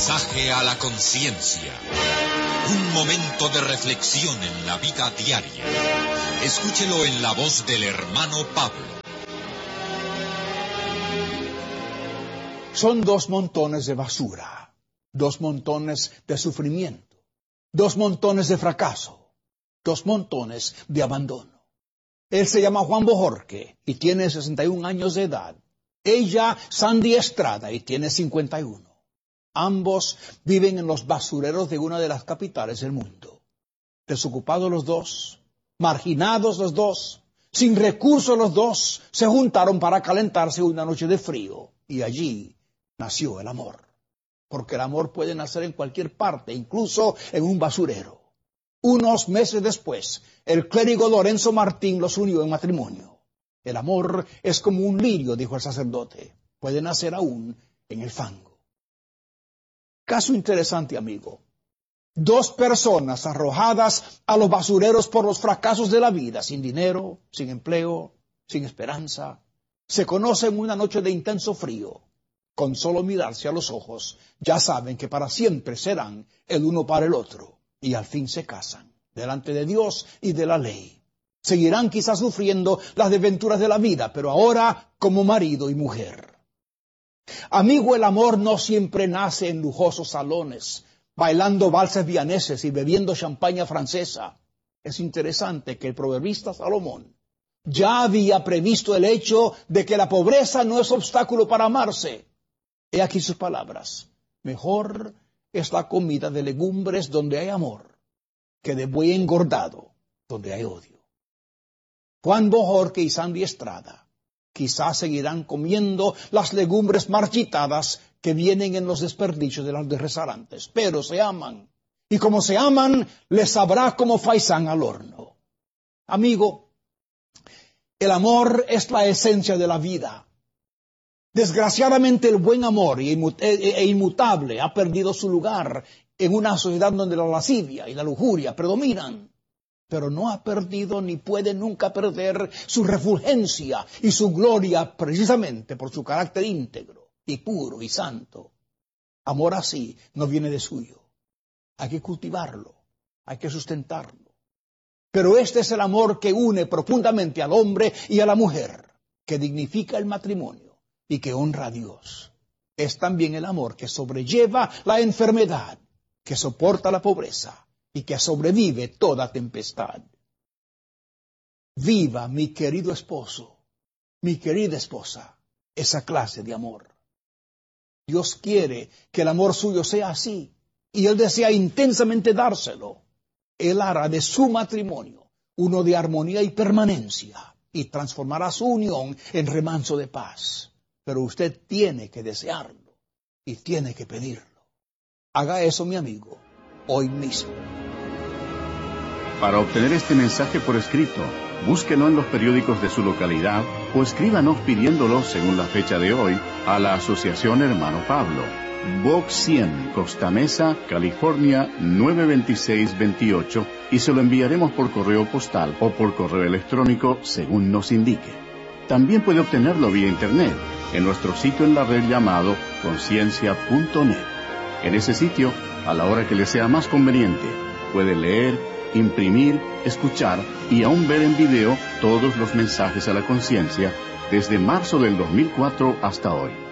Mensaje a la conciencia. Un momento de reflexión en la vida diaria. Escúchelo en la voz del hermano Pablo. Son dos montones de basura, dos montones de sufrimiento, dos montones de fracaso, dos montones de abandono. Él se llama Juan Bojorque y tiene 61 años de edad. Ella, Sandy Estrada, y tiene 51. Ambos viven en los basureros de una de las capitales del mundo. Desocupados los dos, marginados los dos, sin recursos los dos, se juntaron para calentarse una noche de frío. Y allí nació el amor. Porque el amor puede nacer en cualquier parte, incluso en un basurero. Unos meses después, el clérigo Lorenzo Martín los unió en matrimonio. El amor es como un lirio, dijo el sacerdote. Puede nacer aún en el fango. Caso interesante, amigo. Dos personas arrojadas a los basureros por los fracasos de la vida, sin dinero, sin empleo, sin esperanza, se conocen una noche de intenso frío. Con solo mirarse a los ojos, ya saben que para siempre serán el uno para el otro. Y al fin se casan, delante de Dios y de la ley. Seguirán quizás sufriendo las desventuras de la vida, pero ahora como marido y mujer. Amigo, el amor no siempre nace en lujosos salones, bailando valses vianeses y bebiendo champaña francesa. Es interesante que el proverbista Salomón ya había previsto el hecho de que la pobreza no es obstáculo para amarse. He aquí sus palabras. Mejor es la comida de legumbres donde hay amor, que de buey engordado donde hay odio. Juan Bojorque y Sandy Estrada quizás seguirán comiendo las legumbres marchitadas que vienen en los desperdicios de los restaurantes, pero se aman. Y como se aman, les sabrá como faisán al horno. Amigo, el amor es la esencia de la vida. Desgraciadamente el buen amor e inmutable ha perdido su lugar en una sociedad donde la lascivia y la lujuria predominan. Pero no ha perdido ni puede nunca perder su refulgencia y su gloria precisamente por su carácter íntegro y puro y santo. Amor así no viene de suyo. Hay que cultivarlo, hay que sustentarlo. Pero este es el amor que une profundamente al hombre y a la mujer, que dignifica el matrimonio y que honra a Dios. Es también el amor que sobrelleva la enfermedad, que soporta la pobreza y que sobrevive toda tempestad. Viva, mi querido esposo, mi querida esposa, esa clase de amor. Dios quiere que el amor suyo sea así, y Él desea intensamente dárselo. Él hará de su matrimonio uno de armonía y permanencia, y transformará su unión en remanso de paz. Pero usted tiene que desearlo, y tiene que pedirlo. Haga eso, mi amigo, hoy mismo. Para obtener este mensaje por escrito, búsquelo en los periódicos de su localidad o escríbanos pidiéndolo según la fecha de hoy a la Asociación Hermano Pablo, Box 100, Costa Mesa, California 92628, y se lo enviaremos por correo postal o por correo electrónico según nos indique. También puede obtenerlo vía internet en nuestro sitio en la red llamado conciencia.net. En ese sitio, a la hora que le sea más conveniente, puede leer, imprimir, escuchar y aún ver en video todos los mensajes a la conciencia desde marzo del 2004 hasta hoy.